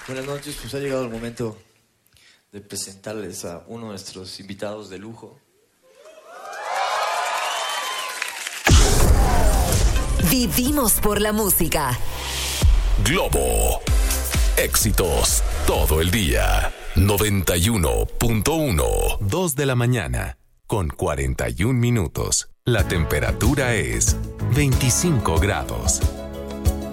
Buenas noches, pues ha llegado el momento de presentarles a uno de nuestros invitados de lujo. Vivimos por la música. Globo. Éxitos todo el día. 91.1. 2 de la mañana con 41 minutos. La temperatura es 25 grados.